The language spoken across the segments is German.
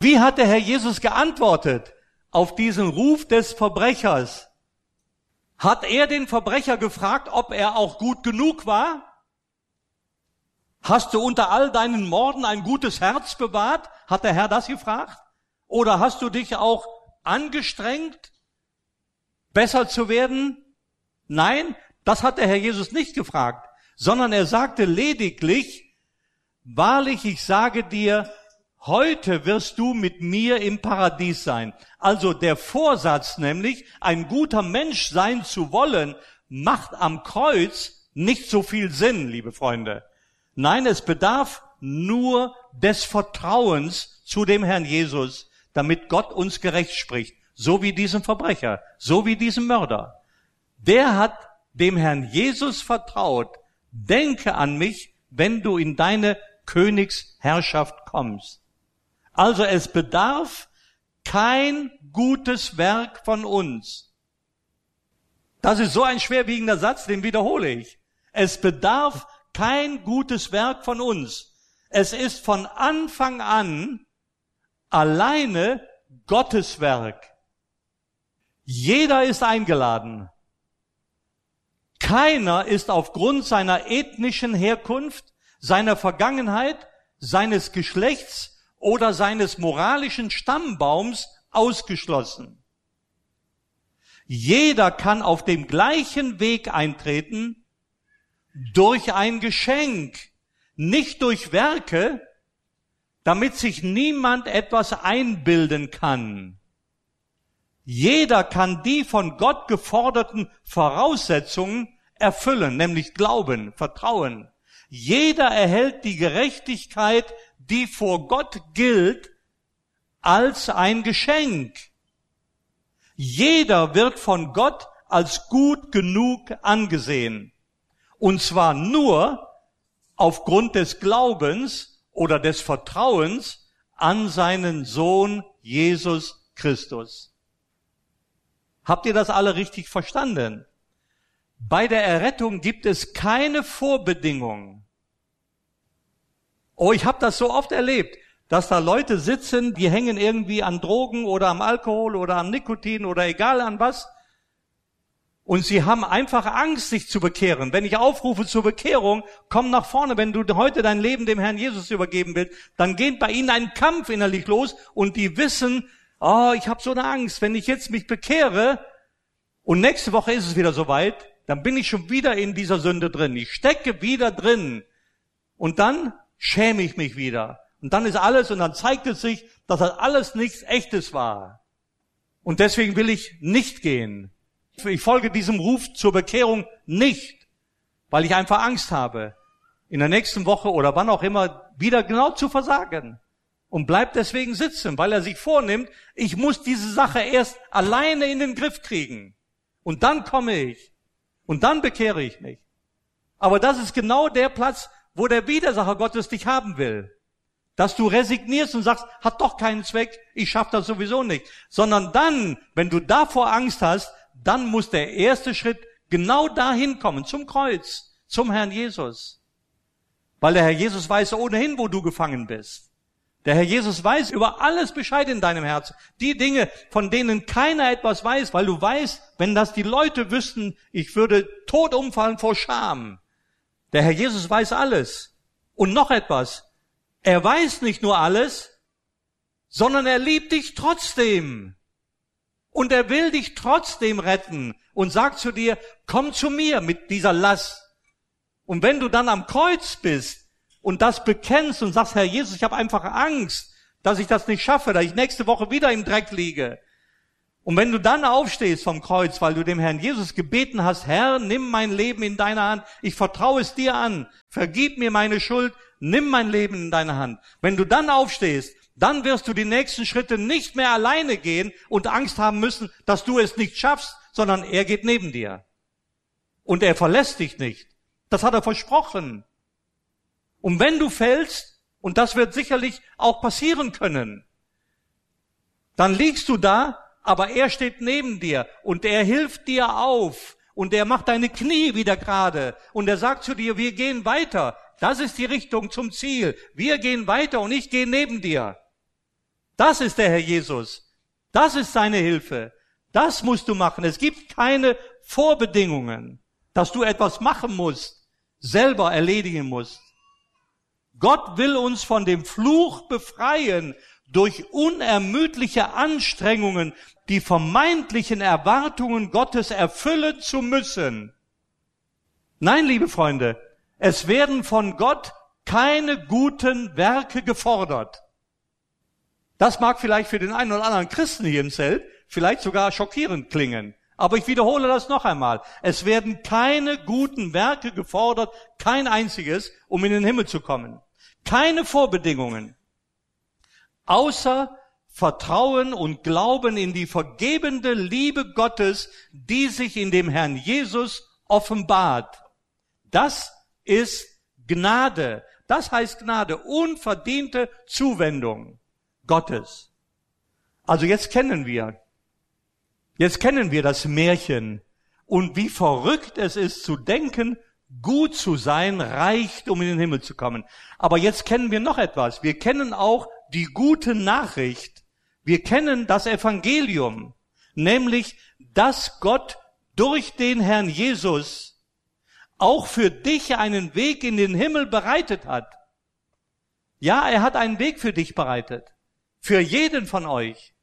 Wie hat der Herr Jesus geantwortet auf diesen Ruf des Verbrechers? Hat er den Verbrecher gefragt, ob er auch gut genug war? Hast du unter all deinen Morden ein gutes Herz bewahrt? Hat der Herr das gefragt? Oder hast du dich auch angestrengt, besser zu werden? Nein, das hat der Herr Jesus nicht gefragt, sondern er sagte lediglich, wahrlich, ich sage dir, heute wirst du mit mir im Paradies sein. Also der Vorsatz, nämlich ein guter Mensch sein zu wollen, macht am Kreuz nicht so viel Sinn, liebe Freunde. Nein, es bedarf nur des Vertrauens zu dem Herrn Jesus, damit Gott uns gerecht spricht, so wie diesem Verbrecher, so wie diesem Mörder. Der hat dem Herrn Jesus vertraut, denke an mich, wenn du in deine Königsherrschaft kommst. Also es bedarf kein gutes Werk von uns. Das ist so ein schwerwiegender Satz, den wiederhole ich. Es bedarf kein gutes Werk von uns. Es ist von Anfang an alleine Gottes Werk. Jeder ist eingeladen. Keiner ist aufgrund seiner ethnischen Herkunft, seiner Vergangenheit, seines Geschlechts oder seines moralischen Stammbaums ausgeschlossen. Jeder kann auf dem gleichen Weg eintreten, durch ein Geschenk, nicht durch Werke, damit sich niemand etwas einbilden kann. Jeder kann die von Gott geforderten Voraussetzungen erfüllen, nämlich Glauben, Vertrauen. Jeder erhält die Gerechtigkeit, die vor Gott gilt, als ein Geschenk. Jeder wird von Gott als gut genug angesehen. Und zwar nur aufgrund des Glaubens oder des Vertrauens an seinen Sohn Jesus Christus. Habt ihr das alle richtig verstanden? Bei der Errettung gibt es keine Vorbedingungen. Oh, ich habe das so oft erlebt, dass da Leute sitzen, die hängen irgendwie an Drogen oder am Alkohol oder am Nikotin oder egal an was. Und sie haben einfach Angst, sich zu bekehren. Wenn ich aufrufe zur Bekehrung, komm nach vorne, wenn du heute dein Leben dem Herrn Jesus übergeben willst, dann geht bei ihnen ein Kampf innerlich los und die wissen, oh, ich habe so eine Angst, wenn ich jetzt mich bekehre und nächste Woche ist es wieder soweit, dann bin ich schon wieder in dieser Sünde drin. Ich stecke wieder drin und dann schäme ich mich wieder. Und dann ist alles und dann zeigt es sich, dass das alles nichts Echtes war. Und deswegen will ich nicht gehen. Ich folge diesem Ruf zur Bekehrung nicht, weil ich einfach Angst habe, in der nächsten Woche oder wann auch immer wieder genau zu versagen. Und bleibt deswegen sitzen, weil er sich vornimmt, ich muss diese Sache erst alleine in den Griff kriegen. Und dann komme ich. Und dann bekehre ich mich. Aber das ist genau der Platz, wo der Widersacher Gottes dich haben will. Dass du resignierst und sagst, hat doch keinen Zweck, ich schaffe das sowieso nicht. Sondern dann, wenn du davor Angst hast, dann muss der erste Schritt genau dahin kommen, zum Kreuz, zum Herrn Jesus. Weil der Herr Jesus weiß ohnehin, wo du gefangen bist. Der Herr Jesus weiß über alles Bescheid in deinem Herzen. Die Dinge, von denen keiner etwas weiß, weil du weißt, wenn das die Leute wüssten, ich würde tot umfallen vor Scham. Der Herr Jesus weiß alles. Und noch etwas. Er weiß nicht nur alles, sondern er liebt dich trotzdem. Und er will dich trotzdem retten und sagt zu dir, komm zu mir mit dieser Last. Und wenn du dann am Kreuz bist und das bekennst und sagst, Herr Jesus, ich habe einfach Angst, dass ich das nicht schaffe, dass ich nächste Woche wieder im Dreck liege. Und wenn du dann aufstehst vom Kreuz, weil du dem Herrn Jesus gebeten hast, Herr, nimm mein Leben in deine Hand, ich vertraue es dir an, vergib mir meine Schuld, nimm mein Leben in deine Hand. Wenn du dann aufstehst, dann wirst du die nächsten Schritte nicht mehr alleine gehen und Angst haben müssen, dass du es nicht schaffst, sondern er geht neben dir. Und er verlässt dich nicht. Das hat er versprochen. Und wenn du fällst, und das wird sicherlich auch passieren können, dann liegst du da, aber er steht neben dir und er hilft dir auf und er macht deine Knie wieder gerade und er sagt zu dir, wir gehen weiter. Das ist die Richtung zum Ziel. Wir gehen weiter und ich gehe neben dir. Das ist der Herr Jesus. Das ist seine Hilfe. Das musst du machen. Es gibt keine Vorbedingungen, dass du etwas machen musst, selber erledigen musst. Gott will uns von dem Fluch befreien durch unermüdliche Anstrengungen, die vermeintlichen Erwartungen Gottes erfüllen zu müssen. Nein, liebe Freunde, es werden von Gott keine guten Werke gefordert. Das mag vielleicht für den einen oder anderen Christen hier im Zelt vielleicht sogar schockierend klingen. Aber ich wiederhole das noch einmal. Es werden keine guten Werke gefordert, kein einziges, um in den Himmel zu kommen. Keine Vorbedingungen. Außer Vertrauen und Glauben in die vergebende Liebe Gottes, die sich in dem Herrn Jesus offenbart. Das ist Gnade. Das heißt Gnade, unverdiente Zuwendung Gottes. Also jetzt kennen wir das Märchen und wie verrückt es ist zu denken, gut zu sein reicht, um in den Himmel zu kommen. Aber jetzt kennen wir noch etwas. Wir kennen auch die gute Nachricht. Wir kennen das Evangelium, nämlich, dass Gott durch den Herrn Jesus auch für dich einen Weg in den Himmel bereitet hat. Ja, er hat einen Weg für dich bereitet. Für jeden von euch.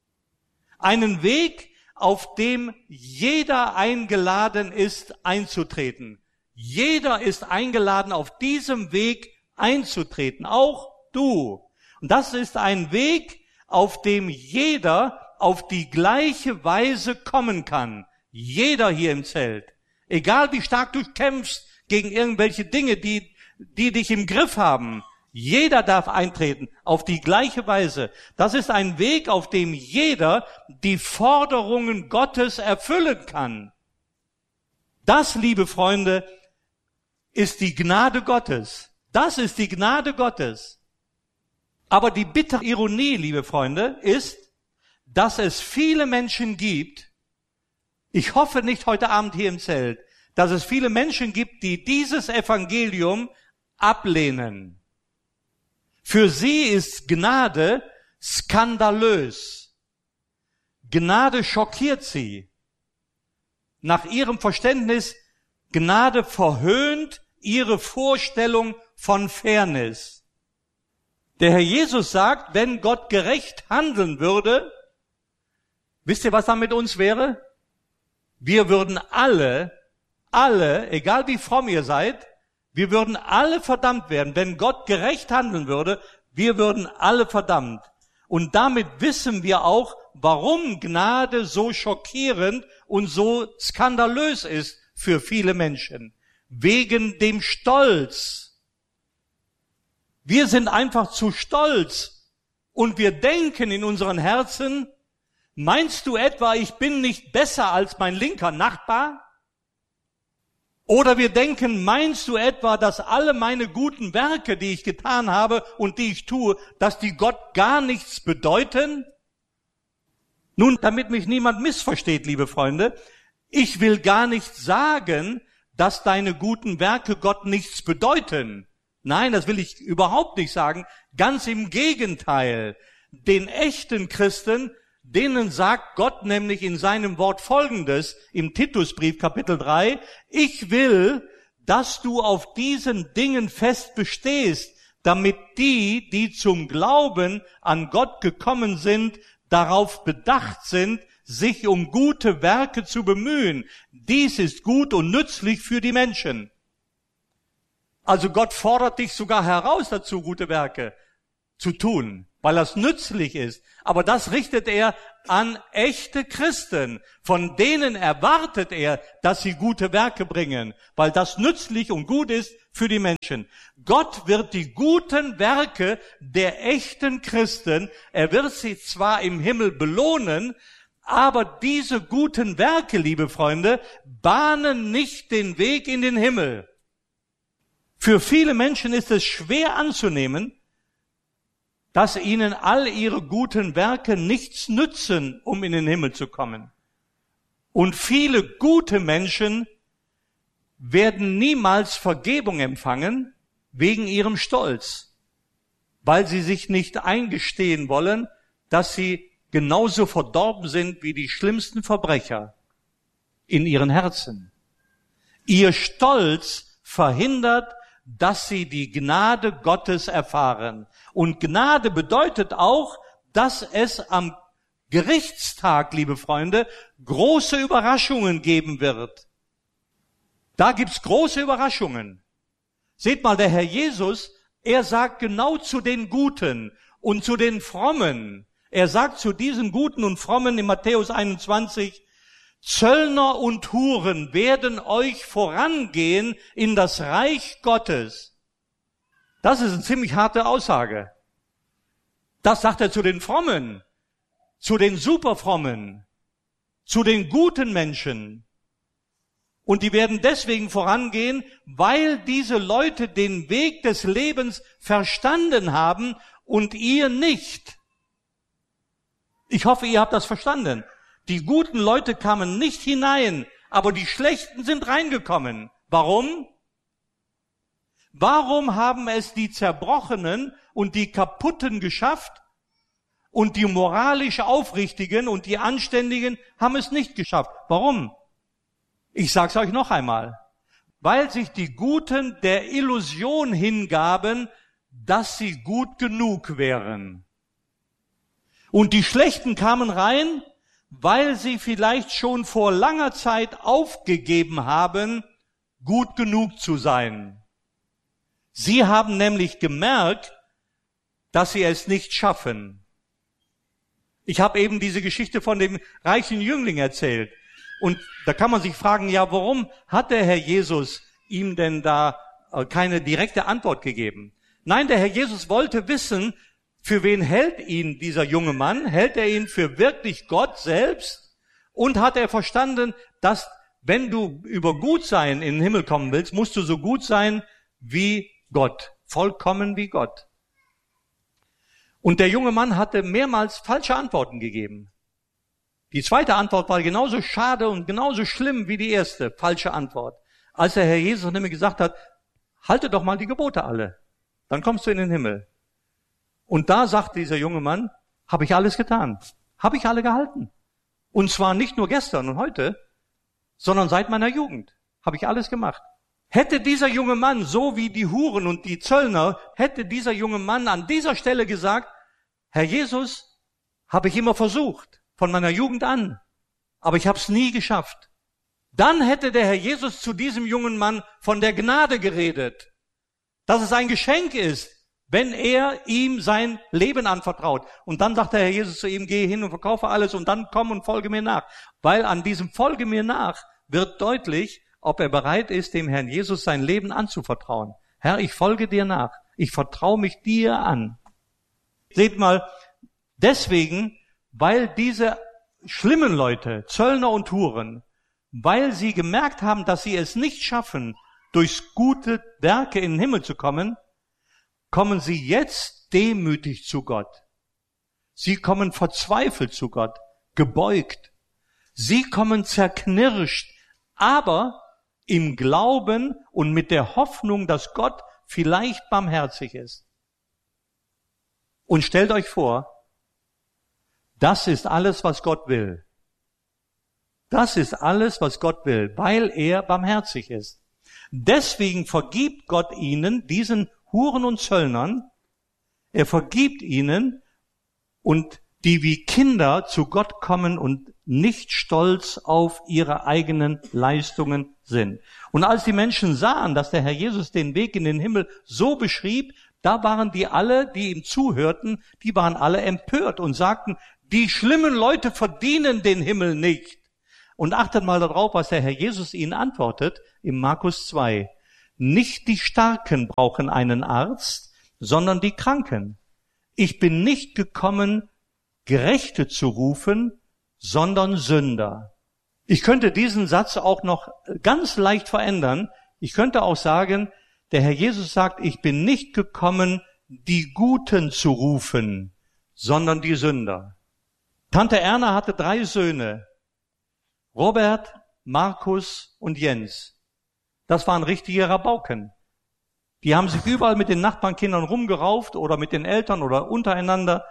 Einen Weg, auf dem jeder eingeladen ist, einzutreten. Jeder ist eingeladen, auf diesem Weg einzutreten. Auch du. Und das ist ein Weg, auf dem jeder auf die gleiche Weise kommen kann. Jeder hier im Zelt. Egal wie stark du kämpfst gegen irgendwelche Dinge, die dich im Griff haben. Jeder darf eintreten auf die gleiche Weise. Das ist ein Weg, auf dem jeder die Forderungen Gottes erfüllen kann. Das, liebe Freunde, ist die Gnade Gottes. Das ist die Gnade Gottes. Aber die bittere Ironie, liebe Freunde, ist, dass es viele Menschen gibt, ich hoffe nicht heute Abend hier im Zelt, dass es viele Menschen gibt, die dieses Evangelium ablehnen. Für sie ist Gnade skandalös. Gnade schockiert sie. Nach ihrem Verständnis, Gnade verhöhnt ihre Vorstellung von Fairness. Der Herr Jesus sagt, wenn Gott gerecht handeln würde, wisst ihr, was da mit uns wäre? Wir würden alle, egal wie fromm ihr seid, wir würden alle verdammt werden. Wenn Gott gerecht handeln würde, wir würden alle verdammt. Und damit wissen wir auch, warum Gnade so schockierend und so skandalös ist für viele Menschen. Wegen dem Stolz. Wir sind einfach zu stolz und wir denken in unseren Herzen, meinst du etwa, ich bin nicht besser als mein linker Nachbar? Oder wir denken, meinst du etwa, dass alle meine guten Werke, die ich getan habe und die ich tue, dass die Gott gar nichts bedeuten? Nun, damit mich niemand missversteht, liebe Freunde, ich will gar nicht sagen, dass deine guten Werke Gott nichts bedeuten. Nein, das will ich überhaupt nicht sagen. Ganz im Gegenteil. Den echten Christen, denen sagt Gott nämlich in seinem Wort Folgendes, im Titusbrief Kapitel 3, ich will, dass du auf diesen Dingen fest bestehst, damit die zum Glauben an Gott gekommen sind, darauf bedacht sind, sich um gute Werke zu bemühen. Dies ist gut und nützlich für die Menschen. Also Gott fordert dich sogar heraus dazu, gute Werke zu tun, weil das nützlich ist. Aber das richtet er an echte Christen. Von denen erwartet er, dass sie gute Werke bringen, weil das nützlich und gut ist für die Menschen. Gott wird die guten Werke der echten Christen, er wird sie zwar im Himmel belohnen, aber diese guten Werke, liebe Freunde, bahnen nicht den Weg in den Himmel. Für viele Menschen ist es schwer anzunehmen, dass ihnen all ihre guten Werke nichts nützen, um in den Himmel zu kommen. Und viele gute Menschen werden niemals Vergebung empfangen wegen ihrem Stolz, weil sie sich nicht eingestehen wollen, dass sie genauso verdorben sind wie die schlimmsten Verbrecher in ihren Herzen. Ihr Stolz verhindert, dass sie die Gnade Gottes erfahren. Und Gnade bedeutet auch, dass es am Gerichtstag, liebe Freunde, große Überraschungen geben wird. Da gibt's große Überraschungen. Seht mal, der Herr Jesus, er sagt genau zu den Guten und zu den Frommen. Er sagt zu diesen Guten und Frommen in Matthäus 21, Zöllner und Huren werden euch vorangehen in das Reich Gottes. Das ist eine ziemlich harte Aussage. Das sagt er zu den Frommen, zu den Superfrommen, zu den guten Menschen. Und die werden deswegen vorangehen, weil diese Leute den Weg des Lebens verstanden haben und ihr nicht. Ich hoffe, ihr habt das verstanden. Die guten Leute kamen nicht hinein, aber die Schlechten sind reingekommen. Warum? Warum haben es die Zerbrochenen und die Kaputten geschafft und die moralisch Aufrichtigen und die Anständigen haben es nicht geschafft? Warum? Ich sag's euch noch einmal. Weil sich die Guten der Illusion hingaben, dass sie gut genug wären. Und die Schlechten kamen rein, weil sie vielleicht schon vor langer Zeit aufgegeben haben, gut genug zu sein. Sie haben nämlich gemerkt, dass sie es nicht schaffen. Ich habe eben diese Geschichte von dem reichen Jüngling erzählt. Und da kann man sich fragen, ja, warum hat der Herr Jesus ihm denn da keine direkte Antwort gegeben? Nein, der Herr Jesus wollte wissen, für wen hält ihn dieser junge Mann? Hält er ihn für wirklich Gott selbst? Und hat er verstanden, dass wenn du über Gutsein in den Himmel kommen willst, musst du so gut sein wie Gott, vollkommen wie Gott. Und der junge Mann hatte mehrmals falsche Antworten gegeben. Die zweite Antwort war genauso schade und genauso schlimm wie die erste falsche Antwort. Als der Herr Jesus nämlich gesagt hat, halte doch mal die Gebote alle, dann kommst du in den Himmel. Und da sagt dieser junge Mann, habe ich alles getan, habe ich alle gehalten. Und zwar nicht nur gestern und heute, sondern seit meiner Jugend habe ich alles gemacht. Hätte dieser junge Mann, so wie die Huren und die Zöllner, hätte dieser junge Mann an dieser Stelle gesagt, Herr Jesus, habe ich immer versucht, von meiner Jugend an, aber ich habe es nie geschafft. Dann hätte der Herr Jesus zu diesem jungen Mann von der Gnade geredet, dass es ein Geschenk ist, wenn er ihm sein Leben anvertraut. Und dann sagt der Herr Jesus zu ihm, gehe hin und verkaufe alles und dann komm und folge mir nach. Weil an diesem Folge mir nach wird deutlich, ob er bereit ist, dem Herrn Jesus sein Leben anzuvertrauen. Herr, ich folge dir nach. Ich vertraue mich dir an. Seht mal, deswegen, weil diese schlimmen Leute, Zöllner und Huren, weil sie gemerkt haben, dass sie es nicht schaffen, durch gute Werke in den Himmel zu kommen, kommen sie jetzt demütig zu Gott. Sie kommen verzweifelt zu Gott, gebeugt. Sie kommen zerknirscht, aber im Glauben und mit der Hoffnung, dass Gott vielleicht barmherzig ist. Und stellt euch vor, das ist alles, was Gott will. Das ist alles, was Gott will, weil er barmherzig ist. Deswegen vergibt Gott ihnen, diesen Huren und Zöllnern, er vergibt ihnen und die wie Kinder zu Gott kommen und nicht stolz auf ihre eigenen Leistungen sind. Und als die Menschen sahen, dass der Herr Jesus den Weg in den Himmel so beschrieb, da waren die alle, die ihm zuhörten, die waren alle empört und sagten, die schlimmen Leute verdienen den Himmel nicht. Und achtet mal darauf, was der Herr Jesus ihnen antwortet im Markus 2. Nicht die Starken brauchen einen Arzt, sondern die Kranken. Ich bin nicht gekommen, Gerechte zu rufen, sondern Sünder. Ich könnte diesen Satz auch noch ganz leicht verändern. Ich könnte auch sagen, der Herr Jesus sagt, ich bin nicht gekommen, die Guten zu rufen, sondern die Sünder. Tante Erna hatte 3 Söhne, Robert, Markus und Jens. Das waren richtige Rabauken. Die haben sich überall mit den Nachbarnkindern rumgerauft oder mit den Eltern oder untereinander.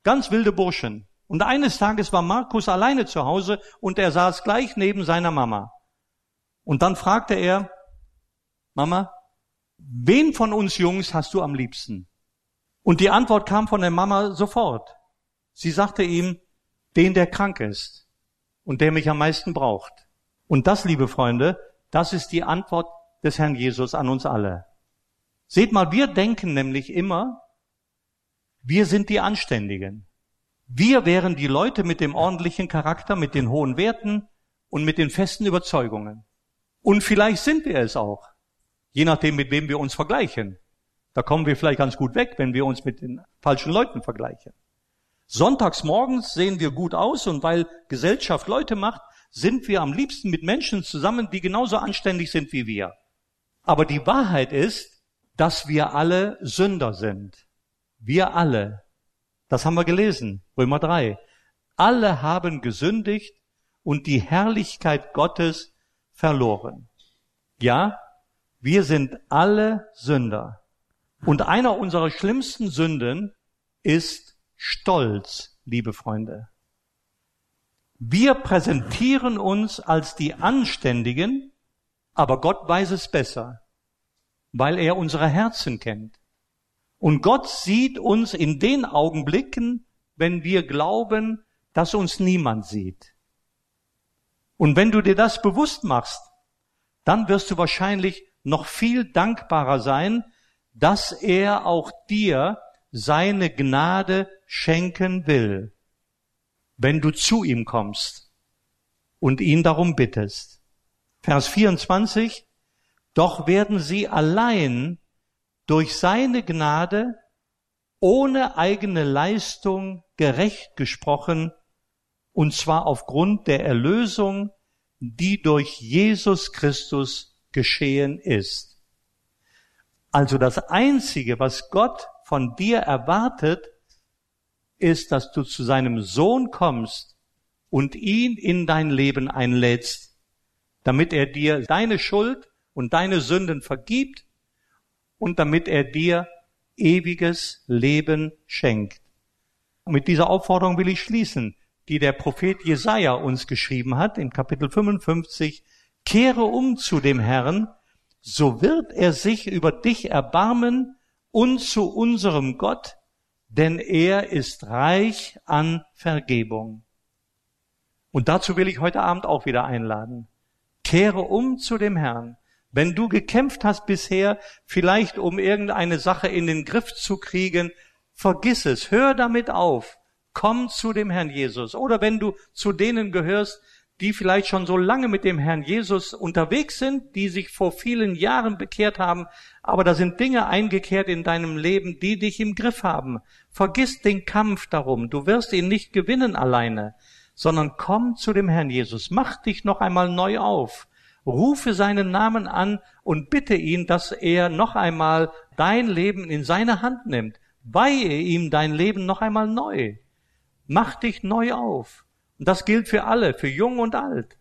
Ganz wilde Burschen. Und eines Tages war Markus alleine zu Hause und er saß gleich neben seiner Mama. Und dann fragte er, Mama, wen von uns Jungs hast du am liebsten? Und die Antwort kam von der Mama sofort. Sie sagte ihm, den, der krank ist und der mich am meisten braucht. Und das, liebe Freunde, das ist die Antwort des Herrn Jesus an uns alle. Seht mal, wir denken nämlich immer, wir sind die Anständigen. Wir wären die Leute mit dem ordentlichen Charakter, mit den hohen Werten und mit den festen Überzeugungen. Und vielleicht sind wir es auch, je nachdem, mit wem wir uns vergleichen. Da kommen wir vielleicht ganz gut weg, wenn wir uns mit den falschen Leuten vergleichen. Sonntags morgens sehen wir gut aus und weil Gesellschaft Leute macht, sind wir am liebsten mit Menschen zusammen, die genauso anständig sind wie wir. Aber die Wahrheit ist, dass wir alle Sünder sind. Wir alle. Das haben wir gelesen, Römer 3. Alle haben gesündigt und die Herrlichkeit Gottes verloren. Ja, wir sind alle Sünder. Und einer unserer schlimmsten Sünden ist Stolz, liebe Freunde. Wir präsentieren uns als die Anständigen, aber Gott weiß es besser, weil er unsere Herzen kennt. Und Gott sieht uns in den Augenblicken, wenn wir glauben, dass uns niemand sieht. Und wenn du dir das bewusst machst, dann wirst du wahrscheinlich noch viel dankbarer sein, dass er auch dir seine Gnade schenken will, wenn du zu ihm kommst und ihn darum bittest. Vers 24, doch werden sie allein durch seine Gnade ohne eigene Leistung gerecht gesprochen, und zwar aufgrund der Erlösung, die durch Jesus Christus geschehen ist. Also das Einzige, was Gott von dir erwartet, ist, dass du zu seinem Sohn kommst und ihn in dein Leben einlädst, damit er dir deine Schuld und deine Sünden vergibt und damit er dir ewiges Leben schenkt. Und mit dieser Aufforderung will ich schließen, die der Prophet Jesaja uns geschrieben hat, im Kapitel 55, kehre um zu dem Herrn, so wird er sich über dich erbarmen und zu unserem Gott, denn er ist reich an Vergebung. Und dazu will ich heute Abend auch wieder einladen. Kehre um zu dem Herrn. Wenn du gekämpft hast bisher, vielleicht um irgendeine Sache in den Griff zu kriegen, vergiss es, hör damit auf, komm zu dem Herrn Jesus. Oder wenn du zu denen gehörst, die vielleicht schon so lange mit dem Herrn Jesus unterwegs sind, die sich vor vielen Jahren bekehrt haben, aber da sind Dinge eingekehrt in deinem Leben, die dich im Griff haben. Vergiss den Kampf darum, du wirst ihn nicht gewinnen alleine, sondern komm zu dem Herrn Jesus, mach dich noch einmal neu auf, rufe seinen Namen an und bitte ihn, dass er noch einmal dein Leben in seine Hand nimmt, weihe ihm dein Leben noch einmal neu, mach dich neu auf. Und das gilt für alle, für jung und alt.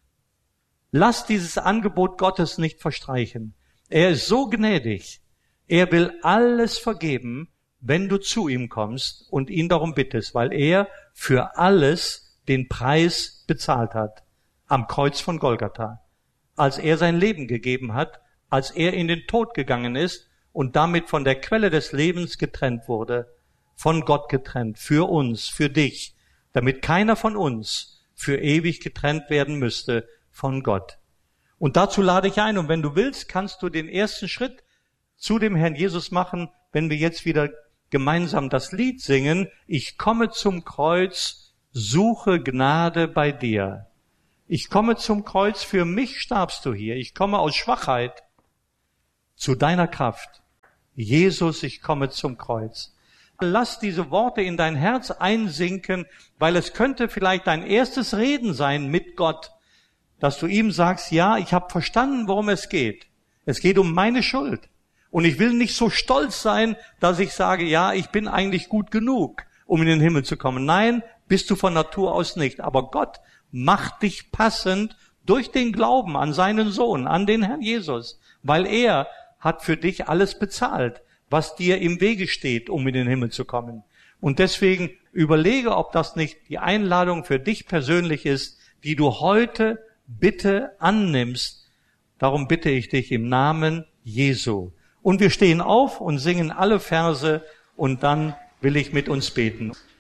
Lass dieses Angebot Gottes nicht verstreichen. Er ist so gnädig. Er will alles vergeben, wenn du zu ihm kommst und ihn darum bittest, weil er für alles den Preis bezahlt hat am Kreuz von Golgatha, als er sein Leben gegeben hat, als er in den Tod gegangen ist und damit von der Quelle des Lebens getrennt wurde, von Gott getrennt, für uns, für dich, damit keiner von uns für ewig getrennt werden müsste von Gott. Und dazu lade ich ein, und wenn du willst, kannst du den ersten Schritt zu dem Herrn Jesus machen, wenn wir jetzt wieder gemeinsam das Lied singen, ich komme zum Kreuz, suche Gnade bei dir. Ich komme zum Kreuz, für mich starbst du hier. Ich komme aus Schwachheit zu deiner Kraft. Jesus, ich komme zum Kreuz. Lass diese Worte in dein Herz einsinken, weil es könnte vielleicht dein erstes Reden sein mit Gott, dass du ihm sagst, ja, ich habe verstanden, worum es geht. Es geht um meine Schuld. Und ich will nicht so stolz sein, dass ich sage, ja, ich bin eigentlich gut genug, um in den Himmel zu kommen. Nein, bist du von Natur aus nicht. Aber Gott macht dich passend durch den Glauben an seinen Sohn, an den Herrn Jesus, weil er hat für dich alles bezahlt, was dir im Wege steht, um in den Himmel zu kommen. Und deswegen überlege, ob das nicht die Einladung für dich persönlich ist, die du heute bitte annimmst. Darum bitte ich dich im Namen Jesu. Und wir stehen auf und singen alle Verse und dann will ich mit uns beten.